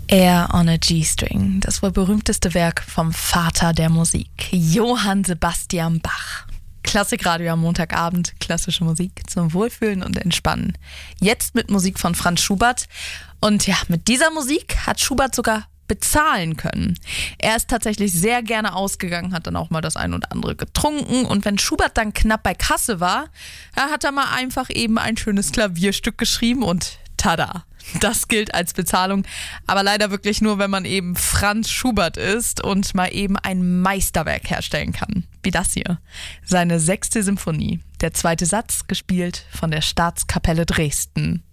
Air on a G-String, das wohl berühmteste Werk vom Vater der Musik, Johann Sebastian Bach. Klassikradio am Montagabend, klassische Musik zum Wohlfühlen und Entspannen. Jetzt mit Musik von Franz Schubert. Und ja, mit dieser Musik hat Schubert sogar bezahlen können. Er ist tatsächlich sehr gerne ausgegangen, hat dann auch mal das ein oder andere getrunken. Und wenn Schubert dann knapp bei Kasse war, hat er mal einfach eben ein schönes Klavierstück geschrieben und tada! Das gilt als Bezahlung, aber leider wirklich nur, wenn man eben Franz Schubert ist und mal eben ein Meisterwerk herstellen kann, wie das hier. Seine 6. Symphonie, der 2. Satz, gespielt von der Staatskapelle Dresden.